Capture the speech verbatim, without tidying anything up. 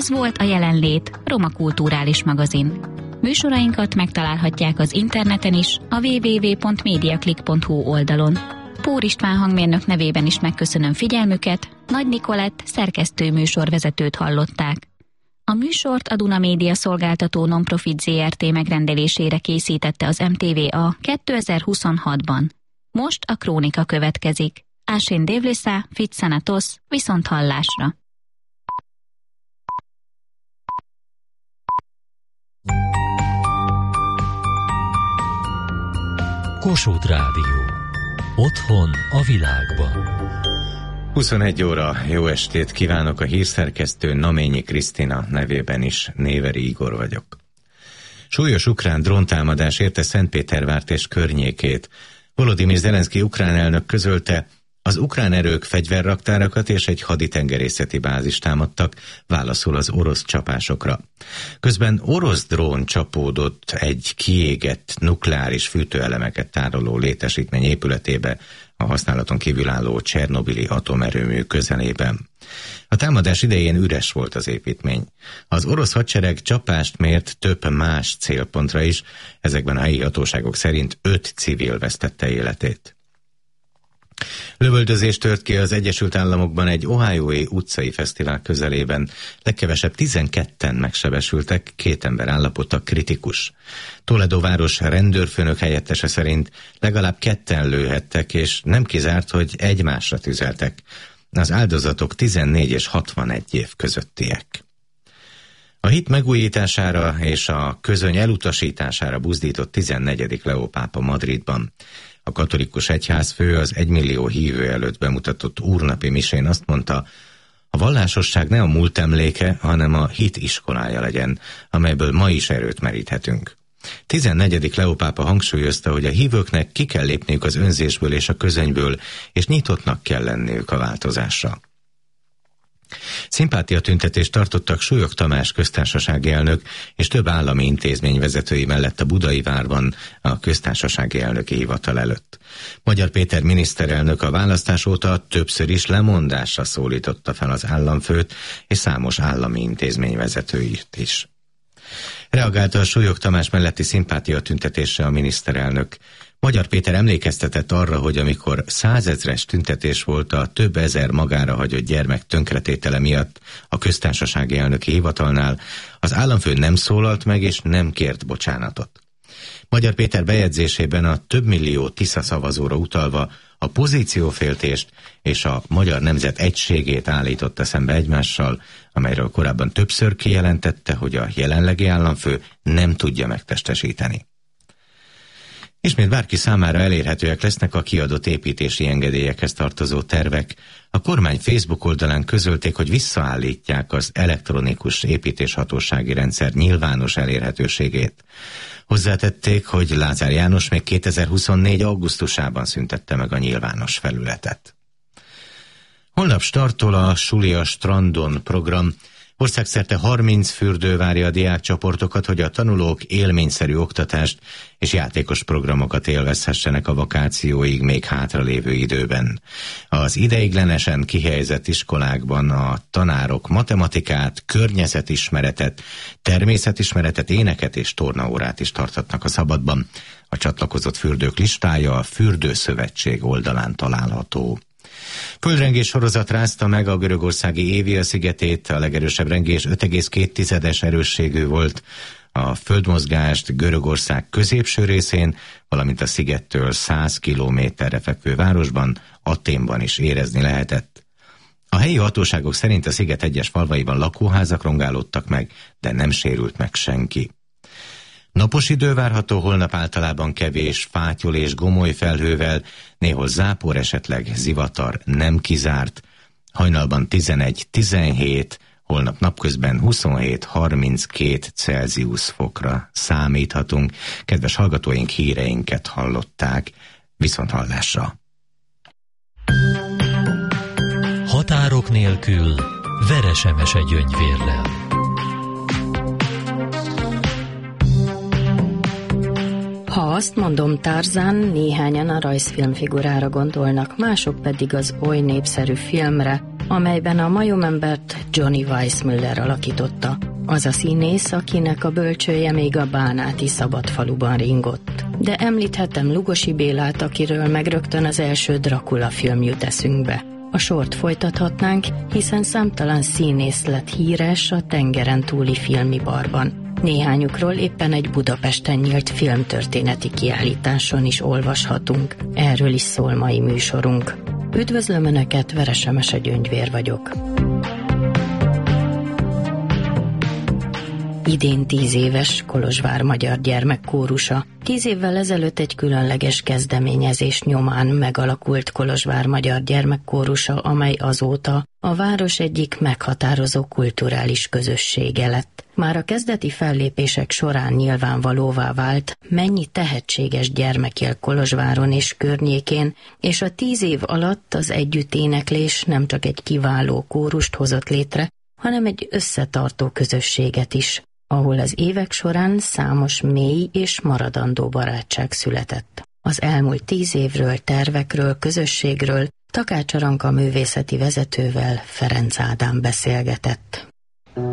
Ez volt a Jelenlét, Roma Kulturális Magazin. Műsorainkat megtalálhatják az interneten is, a double-u double-u double-u pont mediaclick pont hu oldalon. Pór István hangmérnök nevében is megköszönöm figyelmüket, Nagy Nikolett szerkesztő műsorvezetőt hallották. A műsort a Duna Média szolgáltató Nonprofit zé er té megrendelésére készítette az em té vé á kétezer-huszonhatban. Most a krónika következik. Ásén Dévlőszá, Fitszanatosz, viszont hallásra. Kossuth Rádió. Otthon a világban. huszonegy óra, jó estét kívánok, a hírszerkesztő Naményi Krisztina nevében is, Néveri Igor vagyok. Súlyos ukrán dróntámadás érte Szentpétervárt és környékét. Volodymyr Zelenszky ukrán elnök közölte, az ukrán erők fegyverraktárakat és egy haditengerészeti bázist támadtak, válaszul az orosz csapásokra. Közben orosz drón csapódott egy kiégett nukleáris fűtőelemeket tároló létesítmény épületébe, a használaton kívül álló Csernobili atomerőmű közelében. A támadás idején üres volt az építmény. Az orosz hadsereg csapást mért több más célpontra is, ezekben a helyi hatóságok szerint öt civil vesztette életét. Lövöldözés tört ki az Egyesült Államokban egy ohiói utcai fesztivál közelében. Legkevesebb tizenketten megsebesültek, két ember állapota kritikus. Toledo város rendőrfőnök helyettese szerint legalább ketten lőhettek, és nem kizárt, hogy egymásra tüzeltek. Az áldozatok tizennégy és hatvanegy év közöttiek. A hit megújítására és a közöny elutasítására buzdított tizennegyedik Leó pápa Madridban. A katolikus egyházfő az egymillió hívő előtt bemutatott úrnapi misén azt mondta, a vallásosság ne a múlt emléke, hanem a hit iskolája legyen, amelyből ma is erőt meríthetünk. tizennegyedik Leó pápa hangsúlyozta, hogy a hívőknek ki kell lépniük az önzésből és a közönyből, és nyitottnak kell lenniük a változásra. Szimpátiatüntetést tartottak Súlyog Tamás köztársasági elnök és több állami intézmény vezetői mellett a Budai várban a köztársasági elnöki hivatal előtt. Magyar Péter miniszterelnök a választás óta többször is lemondásra szólította fel az államfőt és számos állami intézmény vezetőit is. Reagálta a Súlyog Tamás melletti szimpátiatüntetésre a miniszterelnök. Magyar Péter emlékeztetett arra, hogy amikor százezres tüntetés volt a több ezer magára hagyott gyermek tönkretétele miatt a köztársasági elnöki hivatalnál, az államfő nem szólalt meg és nem kért bocsánatot. Magyar Péter bejegyzésében a több millió Tisza szavazóra utalva a pozícióféltést és a magyar nemzet egységét állította szembe egymással, amelyről korábban többször kijelentette, hogy a jelenlegi államfő nem tudja megtestesíteni. Ismét bárki számára elérhetőek lesznek a kiadott építési engedélyekhez tartozó tervek. A kormány Facebook oldalán közölték, hogy visszaállítják az elektronikus építéshatósági rendszer nyilvános elérhetőségét. Hozzátették, hogy Lázár János még kétezer-huszonnégy augusztusában szüntette meg a nyilvános felületet. Holnap startol a Suli a strandon program. Országszerte harminc fürdő várja a diákcsoportokat, hogy a tanulók élményszerű oktatást és játékos programokat élvezhessenek a vakációig még hátralévő időben. Az ideiglenesen kihelyezett iskolákban a tanárok matematikát, környezetismeretet, természetismeretet, éneket és tornaórát is tarthatnak a szabadban. A csatlakozott fürdők listája a Fürdőszövetség oldalán található. Földrengés sorozat rázta meg a görögországi Évia szigetét, a legerősebb rengés öt egész két erősségű volt. A földmozgást Görögország középső részén, valamint a szigettől száz kilométerre fekvő városban, Athénban is érezni lehetett. A helyi hatóságok szerint a sziget egyes falvaiban lakóházak rongálódtak meg, de nem sérült meg senki. Napos idő várható, holnap általában kevés fátyol és gomoly felhővel, néhol zápor, esetleg zivatar nem kizárt. Hajnalban tizenegy tizenhét, holnap napközben huszonhét harminckét Celsius fokra számíthatunk. Kedves hallgatóink, híreinket hallották. Viszont hallásra! Határok nélkül Veresemese Gyöngyvérrel. Ha azt mondom Tarzan, néhányan a rajzfilmfigurára gondolnak, mások pedig az oly népszerű filmre, amelyben a majomembert Johnny Weissmuller alakította, az a színész, akinek a bölcsője még a bánáti Szabadfaluban ringott. De említhetem Lugosi Bélát, akiről meg rögtön az első Dracula film jut eszünkbe. A sort folytathatnánk, hiszen számtalan színész lett híres a tengeren túli filmiparban. Néhányukról éppen egy Budapesten nyílt filmtörténeti kiállításon is olvashatunk. Erről is szól mai műsorunk. Üdvözlöm Önöket, Veres Emese Gyöngyvér vagyok. Idén tíz éves Kolozsvár Magyar Gyermekkórusa. Tíz évvel ezelőtt egy különleges kezdeményezés nyomán megalakult Kolozsvár Magyar Gyermekkórusa, amely azóta a város egyik meghatározó kulturális közössége lett. Már a kezdeti fellépések során nyilvánvalóvá vált, mennyi tehetséges gyermek él Kolozsváron és környékén, és a tíz év alatt az együtténeklés nem csak egy kiváló kórust hozott létre, hanem egy összetartó közösséget is, ahol az évek során számos mély és maradandó barátság született. Az elmúlt tíz évről, tervekről, közösségről Takács Aranka művészeti vezetővel Ferenc Ádám beszélgetett.